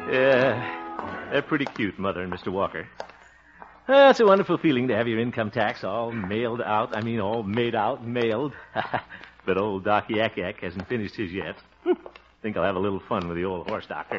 Yeah, they're pretty cute, Mother and Mr. Walker. It's a wonderful feeling to have your income tax all mailed out. All made out and mailed. But old Doc Yak Yak hasn't finished his yet. Think I'll have a little fun with the old horse doctor.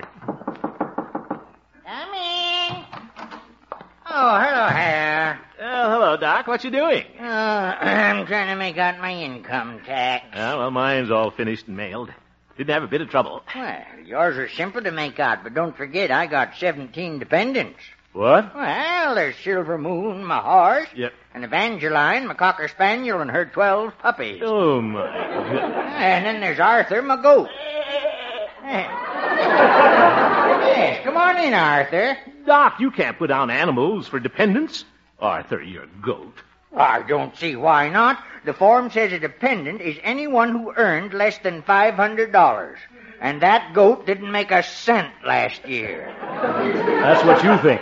Come in. Oh, hello, Hal. Well, hello, Doc. What you doing? I'm trying to make out my income tax. Well, mine's all finished and mailed. Didn't have a bit of trouble. Well, yours are simple to make out, but don't forget I got 17 dependents. What? Well, there's Silver Moon, my horse. Yep. And Evangeline, my cocker spaniel, and her 12 puppies. Oh, my. And then there's Arthur, my goat. Yes, come on in, Arthur. Doc, you can't put down animals for dependents. Arthur, you're a goat. I don't see why not. The form says a dependent is anyone who earned less than $500. And that goat didn't make a cent last year. That's what you think.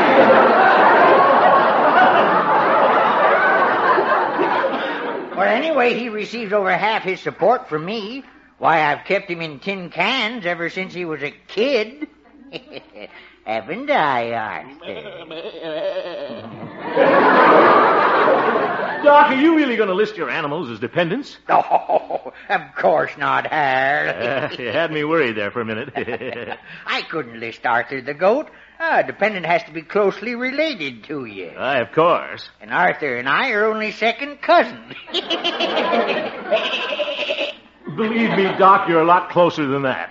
Well, anyway, he receives over half his support from me. Why, I've kept him in tin cans ever since he was a kid. Haven't I, Arthur? Doc, are you really going to list your animals as dependents? Oh, of course not, Hal. You had me worried there for a minute. I couldn't list Arthur the goat. A dependent has to be closely related to you. Why, of course. And Arthur and I are only second cousins. Believe me, Doc, you're a lot closer than that.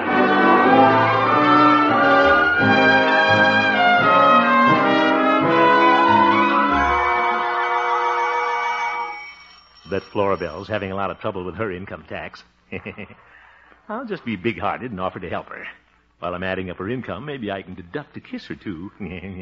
Bet Florabelle's having a lot of trouble with her income tax. I'll just be big-hearted and offer to help her. While I'm adding up her income, maybe I can deduct a kiss or two.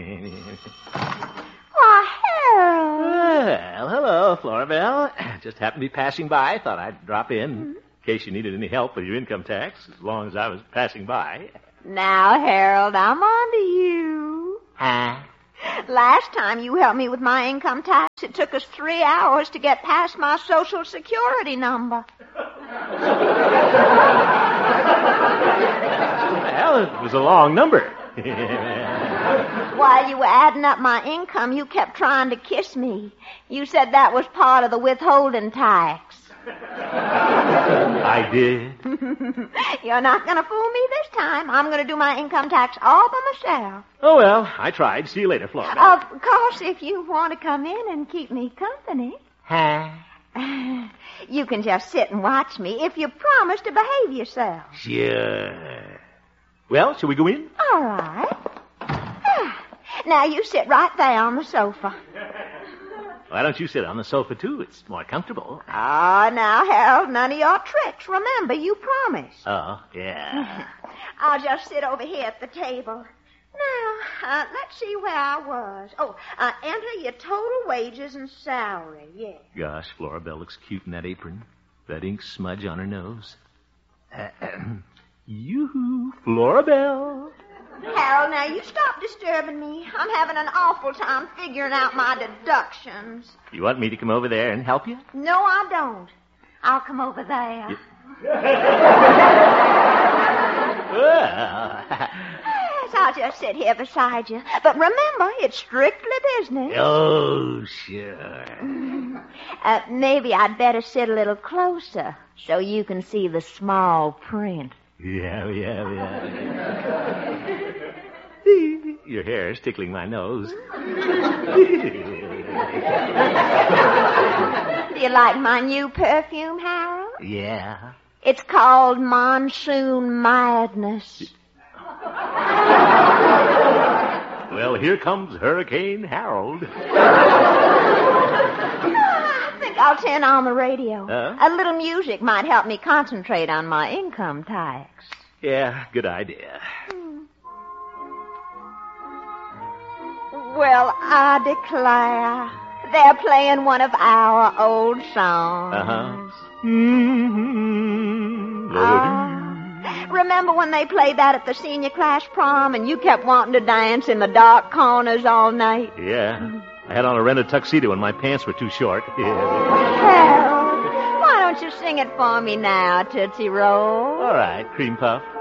Why, Harold. Well, hello, Florabelle. Just happened to be passing by. Thought I'd drop in case you needed any help with your income tax, as long as I was passing by. Now, Harold, I'm on to you. Huh? Last time you helped me with my income tax, it took us 3 hours to get past my Social Security number. Well, it was a long number. While you were adding up my income, you kept trying to kiss me. You said that was part of the withholding tax. I did. You're not going to fool me this time. I'm going to do my income tax all by myself. Oh, well, I tried. See you later, Florabelle. Of course, if you want to come in and keep me company. Huh? You can just sit and watch me if you promise to behave yourself. Sure. Well, shall we go in? All right. Now, you sit right there on the sofa. Why don't you sit on the sofa, too? It's more comfortable. Ah, now, Harold, none of your tricks. Remember, you promised. Oh, yeah. I'll just sit over here at the table. Now, let's see where I was. Oh, enter your total wages and salary, yes. Gosh, Florabelle looks cute in that apron. That ink smudge on her nose. Yoo-hoo, Florabelle. Harold, now you stop disturbing me. I'm having an awful time figuring out my deductions. You want me to come over there and help you? No, I don't. I'll come over there. Well. Yes, I'll just sit here beside you. But remember, it's strictly business. Oh, sure. Maybe I'd better sit a little closer so you can see the small print. Yeah. Your hair is tickling my nose. Do you like my new perfume, Harold? Yeah. It's called Monsoon Madness. Well, here comes Hurricane Harold. I think I'll turn on the radio. A little music might help me concentrate on my income tax. Yeah, good idea. Well, I declare, they're playing one of our old songs. Remember when they played that at the senior class prom and you kept wanting to dance in the dark corners all night? Yeah. I had on a rented tuxedo and my pants were too short. Harold, why don't you sing it for me now, Tootsie Roll? All right, Cream Puff.